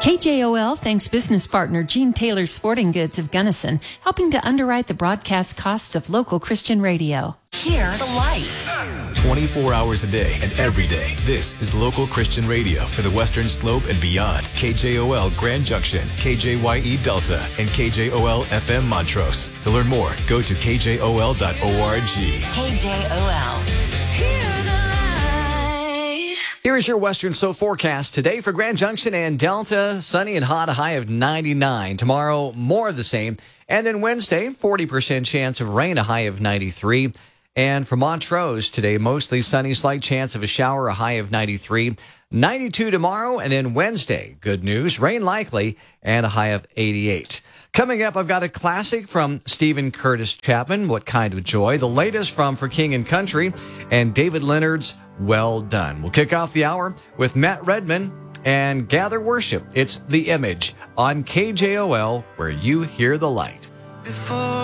KJOL thanks business partner Gene Taylor Sporting Goods of Gunnison, helping to underwrite the broadcast costs of local Christian radio. Hear the light. 24 hours a day and every day. This is local Christian radio for the Western Slope and beyond. KJOL Grand Junction, KJYE Delta, and KJOL FM Montrose. To learn more, go to kjol.org. KJOL. Hear the light. Here is your Western Slope forecast today for Grand Junction and Delta. Sunny and hot, a high of 99. Tomorrow, more of the same. And then Wednesday, 40% chance of rain, a high of 93. And for Montrose today, mostly sunny, slight chance of a shower, a high of 93. 92 tomorrow, and then Wednesday, good news, rain likely, and a high of 88. Coming up, I've got a classic from Stephen Curtis Chapman, What Kind of Joy, the latest from For King and Country, and David Leonard's Well Done. We'll kick off the hour with Matt Redman and Gather Worship. It's The Image on KJOL, where you hear the light.